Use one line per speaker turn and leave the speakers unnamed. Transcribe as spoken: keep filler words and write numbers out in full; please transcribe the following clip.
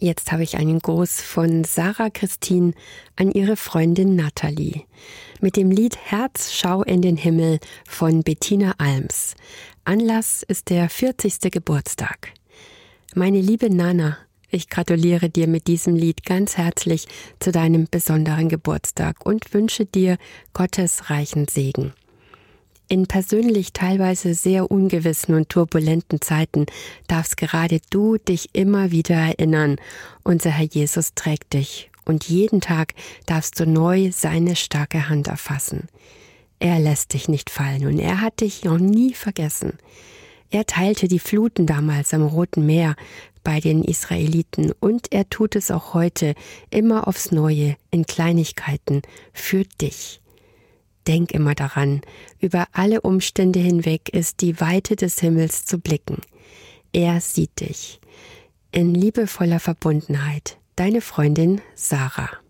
Jetzt habe ich einen Gruß von Sarah Christine an ihre Freundin Nathalie. Mit dem Lied Herz, schau in den Himmel von Bettina Alms. Anlass ist der vierzigste Geburtstag. Meine liebe Nana, ich gratuliere dir mit diesem Lied ganz herzlich zu deinem besonderen Geburtstag und wünsche dir Gottes reichen Segen. In persönlich teilweise sehr ungewissen und turbulenten Zeiten darfst gerade du dich immer wieder erinnern, unser Herr Jesus trägt dich und jeden Tag darfst du neu seine starke Hand erfassen. Er lässt dich nicht fallen und er hat dich noch nie vergessen. Er teilte die Fluten damals am Roten Meer bei den Israeliten und er tut es auch heute immer aufs Neue in Kleinigkeiten für dich. Denk immer daran, über alle Umstände hinweg ist die Weite des Himmels zu blicken. Er sieht dich. In liebevoller Verbundenheit, deine Freundin Sarah.